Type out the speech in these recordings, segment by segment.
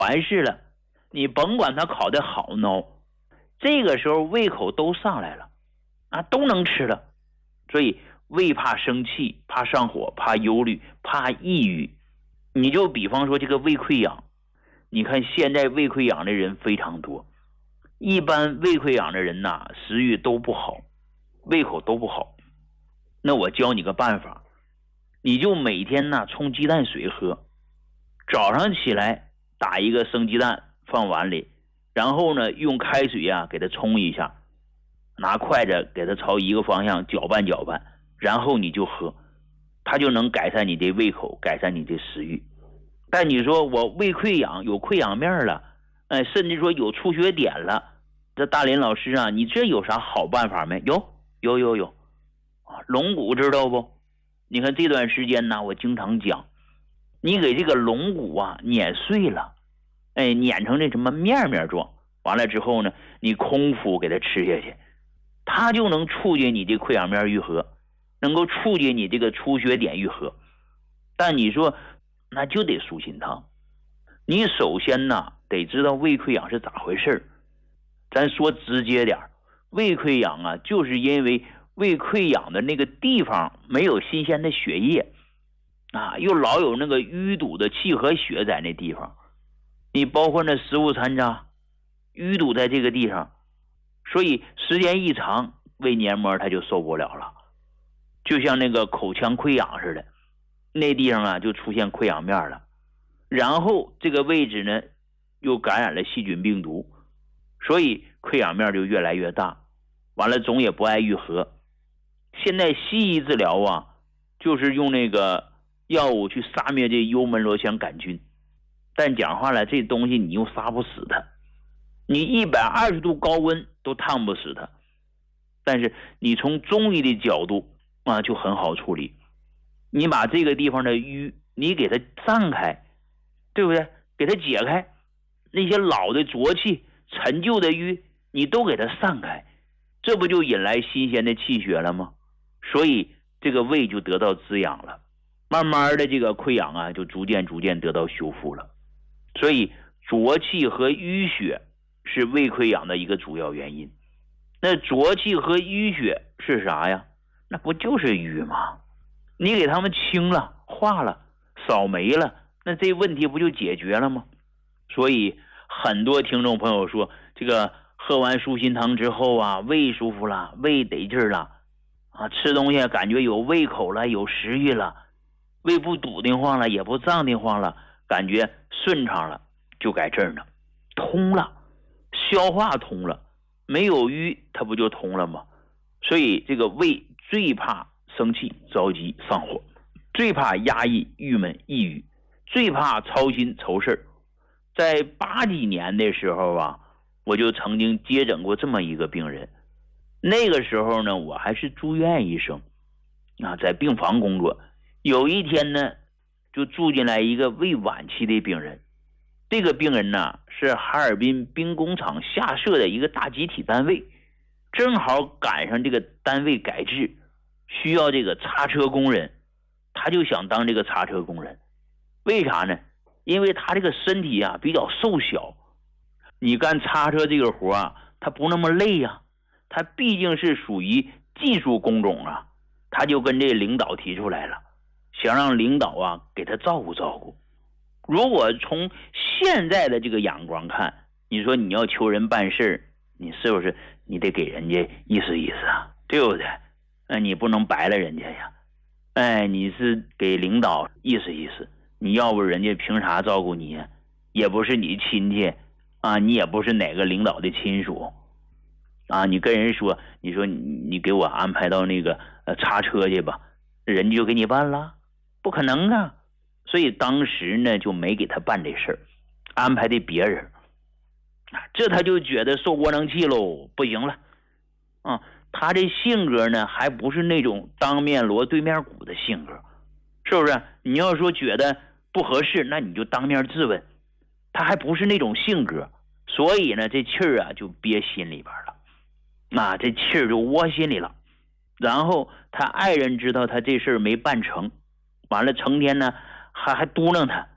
完事了，你甭管他烤的好孬，这个时候胃口都上来了啊，都能吃了。所以胃怕生气，怕上火，怕忧虑，怕抑郁。你就比方说这个胃溃疡，你看现在胃溃疡的人非常多，一般胃溃疡的人呐，食欲都不好，胃口都不好。那我教你个办法，你就每天呢冲鸡蛋水喝，早上起来打一个生鸡蛋放碗里，然后呢用开水啊给它冲一下，拿筷子给它朝一个方向搅拌搅拌，然后你就喝，它就能改善你的胃口，改善你的食欲。但你说我胃溃疡有溃疡面了，甚至说有出血点了，这大林老师啊，你这有啥好办法没？有龙骨知道不？你看这段时间呢，我经常讲，你给这个龙骨啊碾碎了，碾成这什么面面状，完了之后呢，你空腹给它吃下去，它就能促进你的溃疡面愈合，能够促进你这个出血点愈合。但你说那就得舒心汤，你首先呢得知道胃溃疡是咋回事。咱说直接点，胃溃疡啊，就是因为胃溃疡的那个地方没有新鲜的血液啊，又老有那个淤堵的气和血在那地方，你包括那食物残渣淤堵在这个地方，所以时间一长，胃黏膜它就受不了了，就像那个口腔溃疡似的，那地方啊就出现溃疡面了，然后这个位置呢又感染了细菌病毒，所以溃疡面就越来越大，完了总也不爱愈合。现在西医治疗啊，就是用那个药物去杀灭这幽门螺旋杆菌，但讲话了，这东西你又杀不死它，你120度高温都烫不死它。但是你从中医的角度啊，就很好处理，你把这个地方的瘀你给它散开，对不对？给它解开，那些老的浊气陈旧的瘀你都给它散开，这不就引来新鲜的气血了吗？所以这个胃就得到滋养了，慢慢的这个溃疡啊就逐渐得到修复了。所以浊气和淤血是胃溃疡的一个主要原因。那浊气和淤血是啥呀？那不就是瘀吗？你给他们清了化了扫没了，那这问题不就解决了吗？所以很多听众朋友说，这个喝完舒心汤之后啊，胃舒服了，胃得劲了啊，吃东西感觉有胃口了，有食欲了，胃不堵得慌了，也不胀得慌了，感觉顺畅了，就改这儿呢，通了，消化通了，没有瘀它不就通了吗？所以这个胃最怕生气着急上火，最怕压抑郁闷抑郁，最怕操心愁事。在80几年的时候啊，我就曾经接诊过这么一个病人。那个时候呢，我还是住院医生啊，在病房工作。有一天呢，就住进来一个胃晚期的病人。这个病人呢，是哈尔滨兵工厂下设的一个大集体单位，正好赶上这个单位改制，需要这个擦车工人，他就想当这个擦车工人。为啥呢？因为他这个身体啊比较瘦小，你干擦车这个活啊，他不那么累啊，他毕竟是属于技术工种啊，他就跟这领导提出来了，想让领导啊给他照顾照顾。如果从现在的这个眼光看，你说你要求人办事，你是不是你得给人家意思意思啊，对不对？你不能白了人家呀。你是给领导意思意思，你要不人家凭啥照顾你呀？也不是你亲戚啊，你也不是哪个领导的亲属啊，你跟人说，你说你给我安排到那个擦车去吧，人家就给你办了？不可能啊。所以当时呢就没给他办这事儿，安排的别人。这他就觉得受过能气喽，不行了啊。他这性格呢还不是那种当面锣对面鼓的性格，是不是？你要说觉得不合适，那你就当面质问，他还不是那种性格，所以呢这气儿啊就憋心里边了，这气儿就窝心里了。然后他爱人知道他这事儿没办成，完了成天呢还嘟囔他，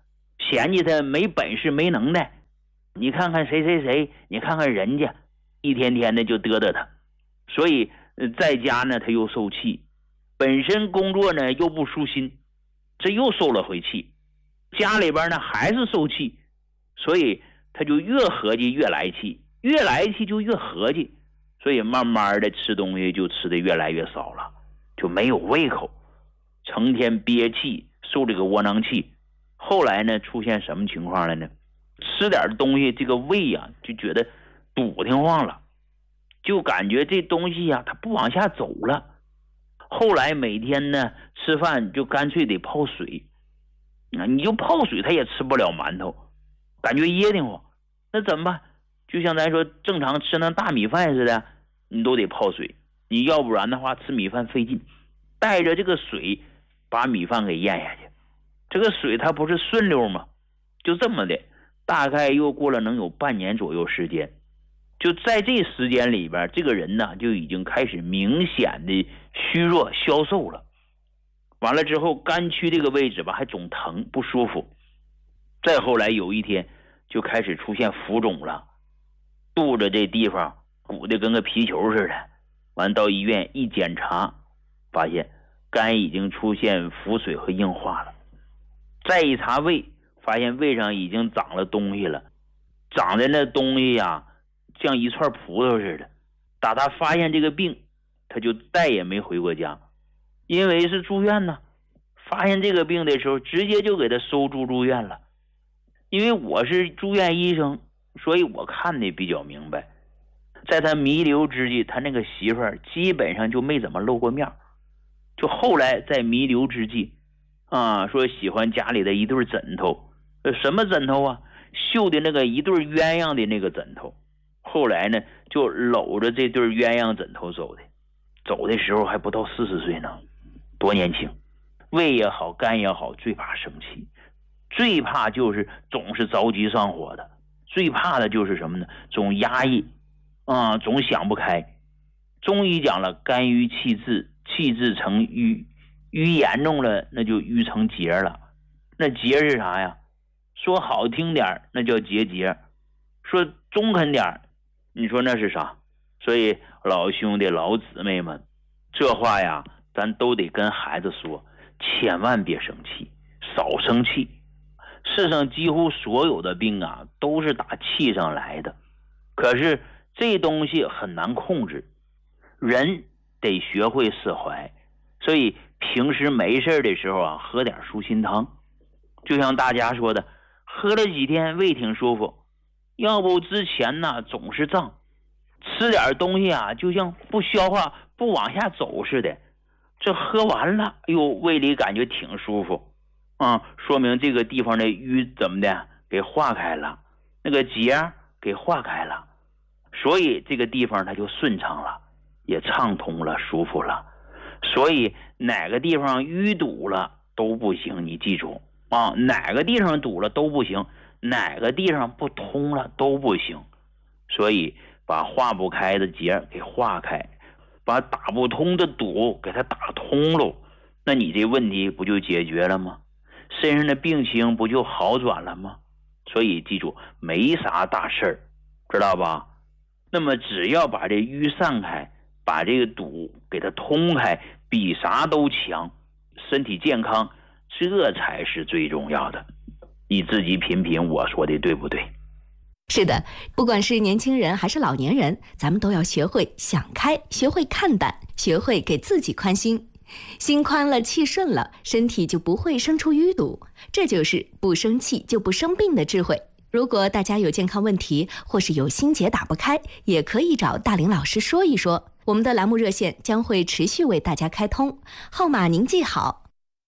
嫌弃他没本事没能耐。你看看谁谁谁，你看看人家，一天天的就嘚嘚他。所以在家呢他又受气，本身工作呢又不舒心，这又受了回气。家里边呢还是受气，所以他就越合计越来气，越来气就越合计，所以慢慢的吃东西就吃的越来越少了，就没有胃口，成天憋气，受这个窝囊气。后来呢出现什么情况了呢？吃点东西这个胃呀就觉得堵挺慌了，就感觉这东西呀它不往下走了。后来每天呢吃饭就干脆得泡水，你就泡水他也吃不了馒头，感觉噎得慌。那怎么办？就像咱说正常吃那大米饭似的，你都得泡水，你要不然的话吃米饭费劲，带着这个水把米饭给咽下去。这个水它不是顺溜吗？就这么的，大概又过了能有半年左右时间。就在这时间里边，这个人呢就已经开始明显的虚弱消瘦了。完了之后肝区这个位置吧还总疼不舒服。再后来有一天就开始出现浮肿了，肚子这地方鼓得跟个皮球似的。完到医院一检查，发现肝已经出现浮水和硬化了。再一查胃，发现胃上已经长了东西了，长的那东西呀像一串葡萄似的。打他发现这个病，他就再也没回过家，因为是住院呢。发现这个病的时候直接就给他收住院了。因为我是住院医生，所以我看的比较明白。在他弥留之际，他那个媳妇儿基本上就没怎么露过面。就后来在弥留之际说喜欢家里的一对枕头，什么枕头啊？绣的那个一对鸳鸯的那个枕头。后来呢就搂着这对鸳鸯枕头走的，走的时候还不到40岁呢，多年轻。胃也好肝也好，最怕生气，最怕就是总是着急上火的，最怕的就是什么呢？总压抑总想不开。中医讲了，肝郁气滞，气滞成瘀，瘀严重了那就瘀成结了。那结是啥呀？说好听点那叫结节，说中肯点你说那是啥？所以老兄弟老姊妹们，这话呀咱都得跟孩子说，千万别生气，少生气。世上几乎所有的病都是打气上来的，可是这东西很难控制，人得学会释怀。所以平时没事的时候喝点舒心汤。就像大家说的，喝了几天胃挺舒服，要不之前总是胀，吃点东西就像不消化不往下走似的。这喝完了胃里感觉挺舒服说明这个地方的瘀怎么的给化开了，那个结给化开了，所以这个地方它就顺畅了，也畅通了，舒服了。所以哪个地方淤堵了都不行，你记住哪个地方堵了都不行，哪个地方不通了都不行。所以把化不开的结给化开，把打不通的堵给它打通了，那你这问题不就解决了吗？身上的病情不就好转了吗？所以记住，没啥大事儿，知道吧？那么只要把这瘀散开，把这个堵给它通开，比啥都强。身体健康，这才是最重要的。你自己品品我说的对不对？ 是的，不管是年轻人还是老年人，咱们都要学会想开，学会看淡，学会给自己宽心。心宽了，气顺了，身体就不会生出淤堵，这就是不生气就不生病的智慧。如果大家有健康问题，或是有心结打不开，也可以找大林老师说一说。我们的栏目热线将会持续为大家开通，号码您记好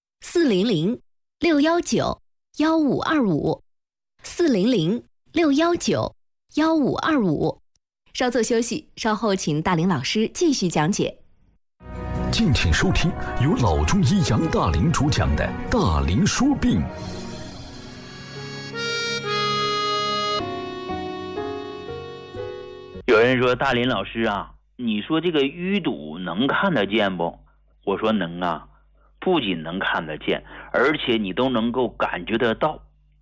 ：400-619-1525 400-619-1525。稍作休息，稍后请大林老师继续讲解。 敬请收听由老中医杨大林主讲的《大林说病》。 有人说，大林老师你说这个淤堵能看得见不？我说能不仅能看得见，而且你都能够感觉得到。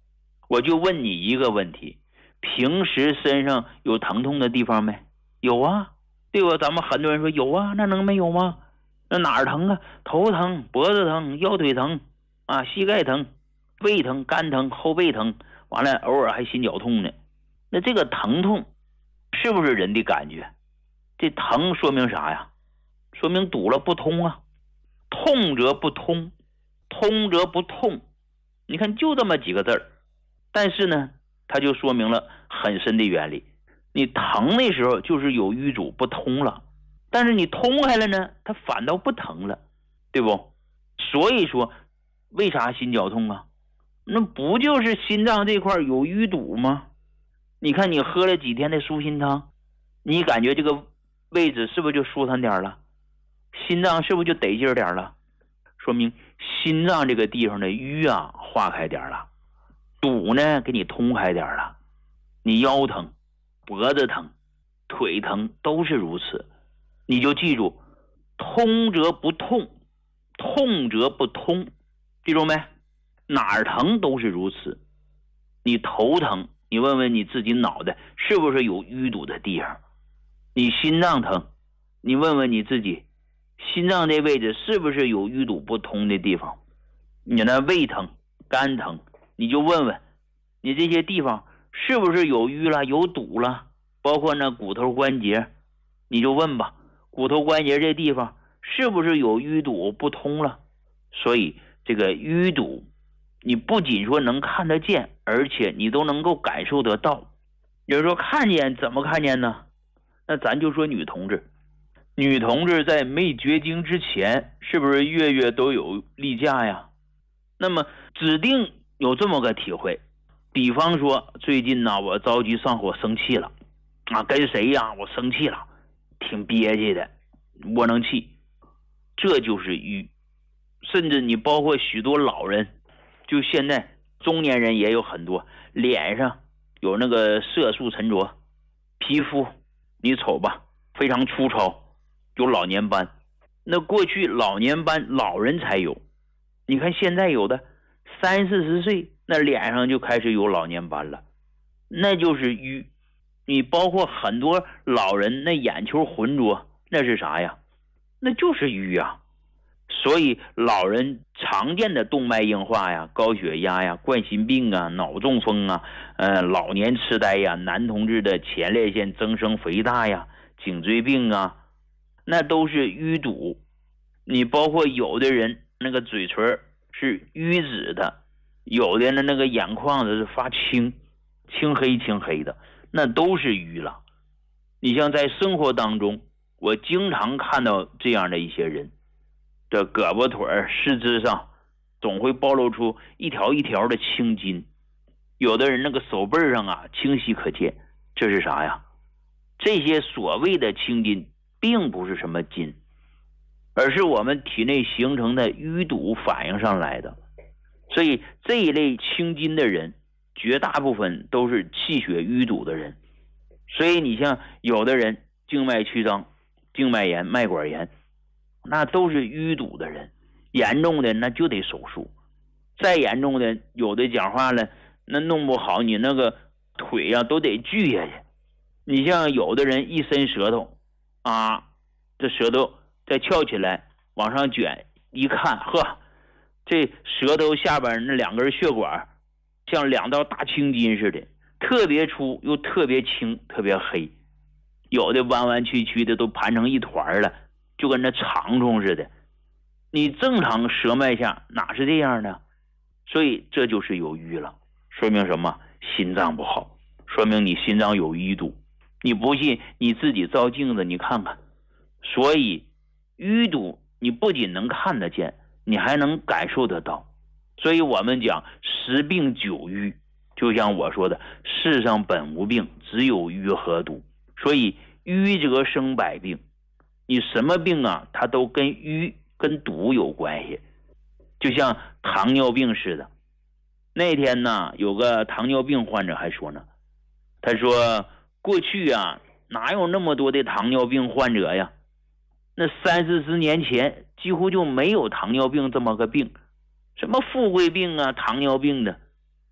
我就问你一个问题，平时身上有疼痛的地方没？有啊，对吧？咱们很多人说有啊，那能没有吗？那哪儿疼啊？头疼、脖子疼、腰腿疼啊，膝盖疼、胃疼、肝疼、后背疼，完了偶尔还心绞痛呢。那这个疼痛是不是人的感觉？这疼说明啥呀？说明堵了不通啊。痛则不通，通则不痛，你看就这么几个字儿，但是呢它就说明了很深的原理。你疼的时候就是有瘀阻不通了，但是你通开了呢，它反倒不疼了，对不？所以说为啥心绞痛啊？那不就是心脏这块有淤堵吗？你看你喝了几天的舒心汤，你感觉这个位置是不是就舒坦点了？心脏是不是就得劲点了？说明心脏这个地方的瘀啊化开点了，堵呢给你通开点了。你腰疼、脖子疼、腿疼都是如此，你就记住，通则不痛，痛则不通，记住没？哪儿疼都是如此。你头疼，你问问你自己脑袋是不是有淤堵的地方？你心脏疼，你问问你自己，心脏这位置是不是有淤堵不通的地方？你那胃疼、肝疼，你就问问你这些地方是不是有淤了、有堵了？包括那骨头关节，你就问吧，骨头关节这地方是不是有淤堵不通了？所以这个淤堵你不仅说能看得见，而且你都能够感受得到。有人说看见怎么看见呢？那咱就说女同志，女同志在没绝经之前是不是月月都有例假呀？那么指定有这么个体会，比方说最近呢我着急上火生气了啊，跟谁呀我生气了，挺憋屈的，窝囊气，这就是瘀。甚至你包括许多老人，就现在中年人也有很多脸上有那个色素沉着，皮肤你瞅吧非常粗糙，有老年斑。那过去老年斑老人才有，你看现在有的30-40岁那脸上就开始有老年斑了，那就是瘀。你包括很多老人那眼球浑浊，那是啥呀？那就是瘀啊。所以老人常见的动脉硬化呀、高血压呀、冠心病啊、脑中风啊、老年痴呆呀、男同志的前列腺增生肥大呀、颈椎病啊，那都是淤堵。你包括有的人那个嘴唇是淤紫的，有的那个眼眶子是发青黑的，那都是瘀了。你像在生活当中，我经常看到这样的一些人，这胳膊腿四肢上总会暴露出一条一条的青筋，有的人那个手背上啊清晰可见，这是啥呀？这些所谓的青筋并不是什么筋，而是我们体内形成的淤堵反映上来的。所以这一类青筋的人绝大部分都是气血淤堵的人。所以你像有的人静脉曲张、静脉炎、脉管炎，那都是淤堵的人，严重的那就得手术，再严重的有的讲话了，那弄不好你那个腿啊都得锯下去。你像有的人一伸舌头啊，这舌头再翘起来往上卷，一看呵，这舌头下边那两根血管像两道大青筋似的，特别粗又特别青特别黑，有的弯弯曲曲的都盘成一团了，就跟那长虫似的。你正常舌脉下哪是这样的？所以这就是有瘀了，说明什么？心脏不好，说明你心脏有淤堵。你不信你自己照镜子你看看。所以淤堵你不仅能看得见，你还能感受得到。所以我们讲10病9瘀，就像我说的，世上本无病，只有瘀和堵。所以瘀则生百病，你什么病啊它都跟瘀跟堵有关系。就像糖尿病似的，那天呢有个糖尿病患者还说呢，他说过去啊哪有那么多的糖尿病患者呀，那30-40年前几乎就没有糖尿病这么个病，什么富贵病啊糖尿病的，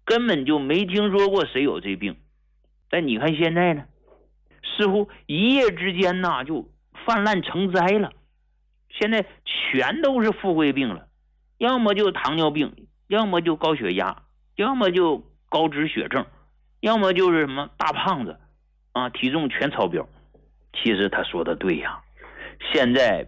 根本就没听说过谁有这病。但你看现在呢，似乎一夜之间呐就泛滥成灾了，现在全都是富贵病了，要么就糖尿病，要么就高血压，要么就高脂血症，要么就是什么大胖子啊，体重全超标。其实他说的对呀，现在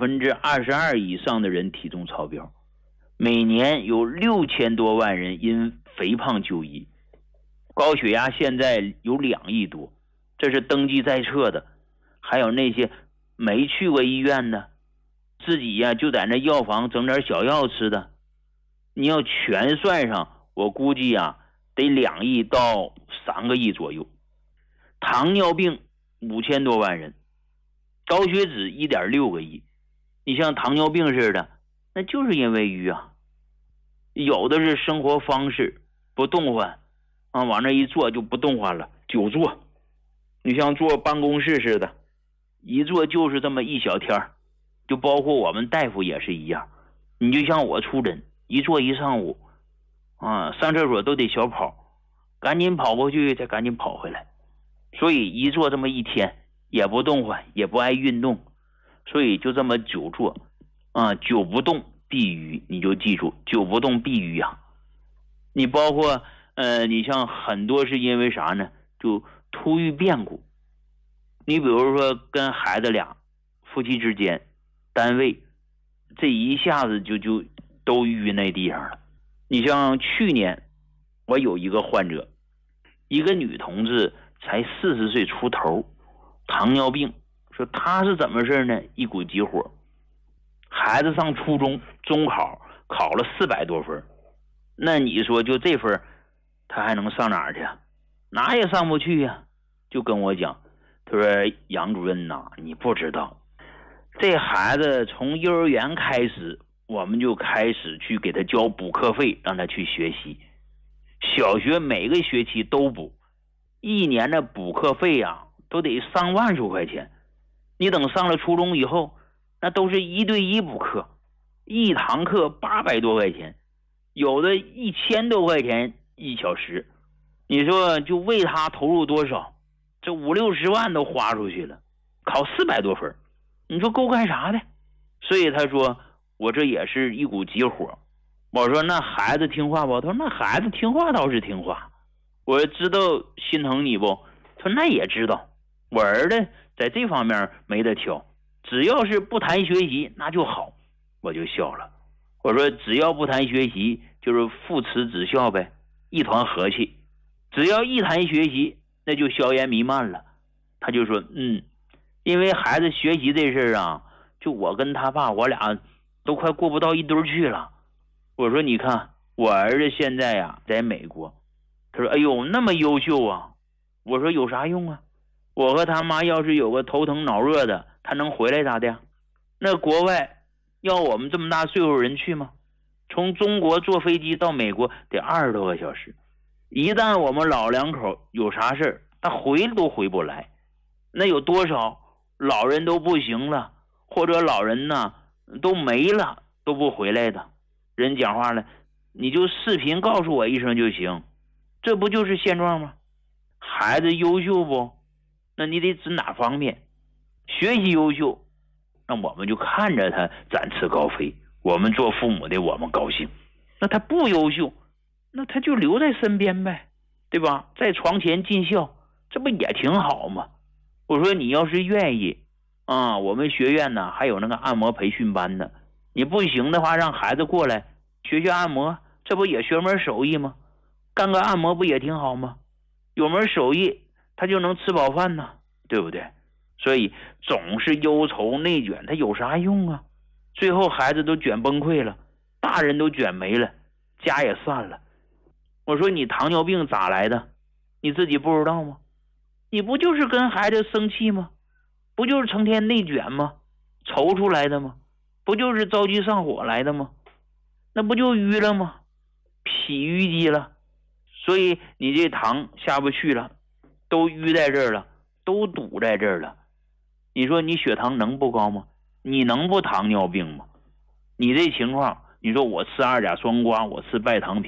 22%以上的人体重超标，每年有6000多万人因肥胖就医，高血压现在有2亿多，这是登记在册的。还有那些没去过医院的，自己呀就在那药房整点小药吃的，你要全算上，我估计呀得2亿到3个亿左右。糖尿病5000多万人，高血脂1.6个亿。你像糖尿病似的，那就是因为淤啊。有的是生活方式不动换啊，往那一坐就不动换了，久坐。你像坐办公室似的，一坐就是这么一小天，就包括我们大夫也是一样。你就像我出诊，一坐一上午啊，上厕所都得小跑，赶紧跑过去再赶紧跑回来。所以一坐这么一天也不动换，也不爱运动，所以就这么久坐啊，久不动必淤。你就记住，久不动必淤啊。你包括你像很多是因为啥呢？就突遇变故。你比如说跟孩子俩夫妻之间单位，这一下子就都淤那地上了。你像去年我有一个患者，一个女同志才40岁出头，糖尿病。说她是怎么事呢？一股急火，孩子上初中中考考了400多分，那你说就这分他还能上哪儿去？哪也上不去呀。就跟我讲，他说杨主任呐，你不知道，这孩子从幼儿园开始，我们就开始去给他交补课费，让他去学习。小学每个学期都补，一年的补课费啊都得上万数块钱。你等上了初中以后，那都是1对1补课，一堂课800多块钱，有的1000多块钱1小时。你说就为他投入多少？这50-60万都花出去了，考400多分，你说够干啥的？所以他说我这也是一股急火。我说那孩子听话不？他说那孩子听话倒是听话。我知道心疼你不？他说那也知道，我儿子在这方面没得挑，只要是不谈学习那就好。我就笑了，我说只要不谈学习就是父慈子孝呗，一团和气。只要一谈学习那就硝烟弥漫了。他就说因为孩子学习这事啊，就我跟他爸我俩都快过不到一堆去了。我说你看我儿子现在呀在美国。他说哎呦那么优秀啊。我说有啥用啊？我和他妈要是有个头疼脑热的，他能回来咋的？那国外要我们这么大岁数人去吗？从中国坐飞机到美国得20多个小时，一旦我们老两口有啥事儿，他回都回不来。那有多少老人都不行了，或者老人呢都没了都不回来的。人讲话了，你就视频告诉我一声就行。这不就是现状吗？孩子优秀不？那你得指哪方面？学习优秀，那我们就看着他展翅高飞，我们做父母的我们高兴。那他不优秀，那他就留在身边呗，对吧？在床前尽孝，这不也挺好吗？我说你要是愿意啊，我们学院呢还有那个按摩培训班呢，你不行的话让孩子过来学按摩，这不也学门手艺吗？干个按摩不也挺好吗？有门手艺他就能吃饱饭呢，对不对？所以总是忧愁内卷，他有啥用啊？最后孩子都卷崩溃了，大人都卷没了，家也散了。我说你糖尿病咋来的？你自己不知道吗？你不就是跟孩子生气吗？不就是成天内卷吗？愁出来的吗？不就是着急上火来的吗？那不就淤了吗？脾淤积了，所以你这糖下不去了，都淤在这儿了，都堵在这儿了。你说你血糖能不高吗？你能不糖尿病吗？你这情况，你说我吃2甲双胍，我吃拜糖平，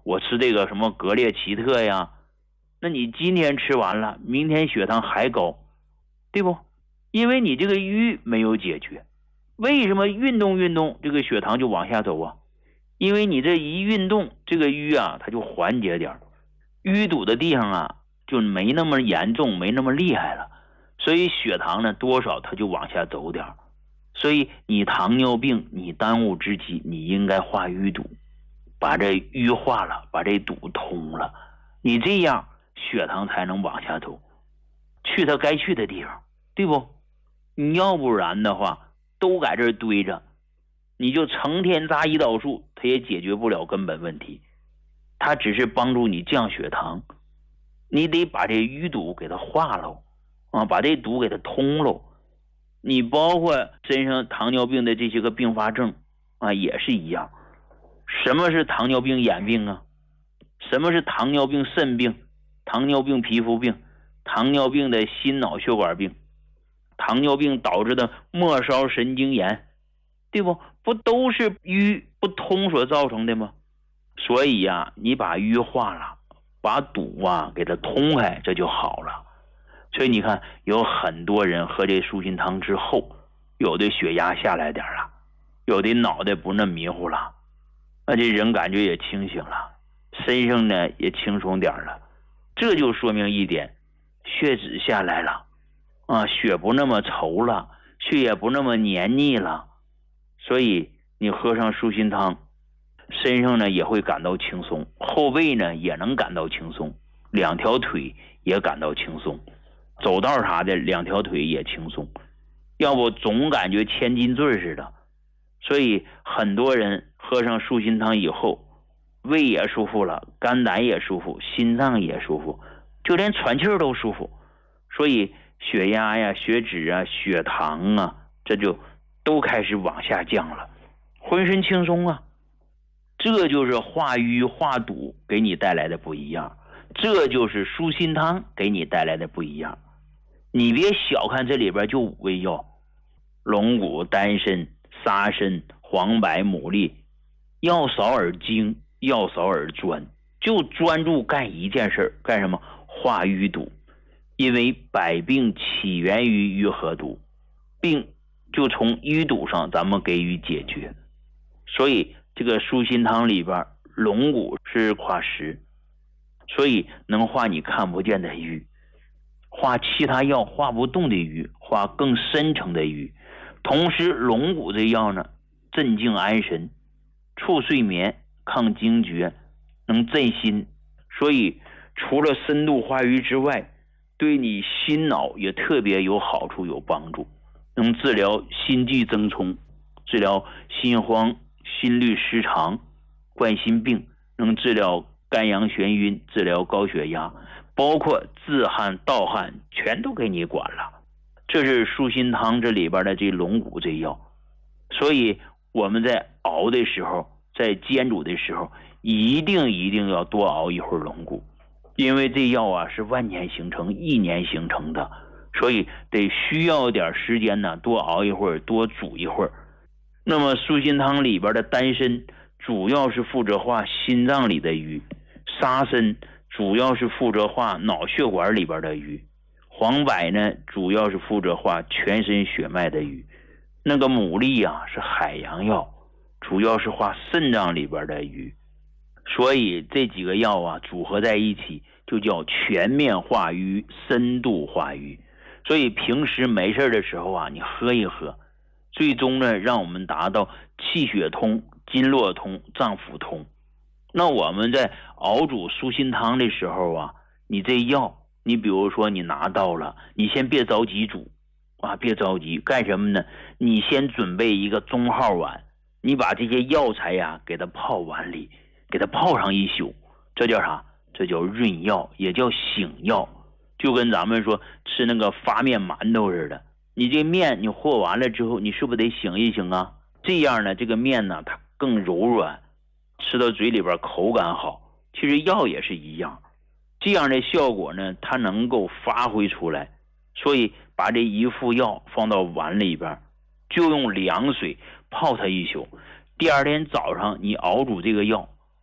我吃这个什么格列齐特呀，那你今天吃完了，明天血糖还高，对不？因为你这个瘀没有解决。为什么运动这个血糖就往下走啊？因为你这一运动，这个瘀啊它就缓解点，淤堵的地方啊就没那么严重，没那么厉害了，所以血糖呢多少它就往下走点。所以你糖尿病，你当务之急你应该化淤堵，把这淤化了，把这堵通了，你这样血糖才能往下走，去它该去的地方，对不？你要不然的话都在这堆着，你就成天扎胰岛素，它也解决不了根本问题，它只是帮助你降血糖。你得把这淤堵给它化了啊，把这堵给它通了。你包括身上糖尿病的这些个并发症啊，也是一样。什么是糖尿病眼病啊？什么是糖尿病肾病？糖尿病皮肤病？糖尿病的心脑血管病？糖尿病导致的末梢神经炎，对不？不都是瘀不通所造成的吗？所以呀，你把瘀化了，把堵啊给它通开，这就好了。所以你看，有很多人喝这舒心汤之后，有的血压下来点了，有的脑袋不那迷糊了，那这人感觉也清醒了，身上呢也轻松点了。这就说明一点，血脂下来了啊，血不那么稠了，血也不那么黏腻了。所以你喝上舒心汤，身上呢也会感到轻松，后背呢也能感到轻松，两条腿也感到轻松，走道啥的两条腿也轻松，要不总感觉千斤坠似的。所以很多人喝上舒心汤以后，胃也舒服了，肝胆也舒服，心脏也舒服，就连喘气都舒服。所以血压呀、血脂啊、血糖啊，这就都开始往下降了，浑身轻松啊。这就是化瘀化堵给你带来的不一样，这就是舒心汤给你带来的不一样。你别小看这里边就5味药：龙骨、丹参、沙参、黄柏、牡蛎，药少而精，药少而专，就专注干一件事，干什么？化瘀堵。因为百病起源于瘀和堵，病就从淤堵上咱们给予解决。所以这个舒心汤里边，龙骨是化石，所以能化你看不见的瘀，化其他药化不动的瘀，化更深层的瘀。同时龙骨这药呢，镇静安神，促睡眠，抗惊厥，能镇心。所以除了深度化瘀之外，对你心脑也特别有好处有帮助，能治疗心悸增冲，治疗心慌、心律失常、冠心病，能治疗肝阳眩晕，治疗高血压，包括自汗盗汗全都给你管了。这是舒心汤这里边的这龙骨这药。所以我们在熬的时候，在煎煮的时候，一定要多熬一会儿龙骨，因为这药啊是万年形成，1年形成的，所以得需要点时间呢，多熬一会儿，多煮一会儿。那么舒心汤里边的丹参主要是负责化心脏里的瘀，沙参主要是负责化脑血管里边的瘀，黄柏呢主要是负责化全身血脉的瘀，那个牡蛎啊是海洋药，主要是化肾脏里边的瘀。所以这几个药啊组合在一起就叫全面化瘀、深度化瘀。所以平时没事的时候啊，你喝一喝，最终呢让我们达到气血通、经络通、脏腑通。那我们在熬煮舒心汤的时候啊，你这药，你比如说你拿到了，你先别着急煮啊，别着急，干什么呢？你先准备一个中号碗，你把这些药材呀给它泡碗里，给它泡上一宿，这叫啥？这叫润药，也叫醒药。就跟咱们说吃那个发面馒头似的，你这面你和完了之后，你是不是得醒一醒啊？这样呢，这个面呢它更柔软，吃到嘴里边口感好。其实药也是一样，这样的效果呢它能够发挥出来。所以把这一副药放到碗里边，就用凉水泡它一宿，第二天早上你熬煮这个药，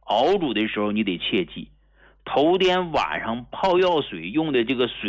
熬煮的时候你得切记，头天晚上泡药水用的这个水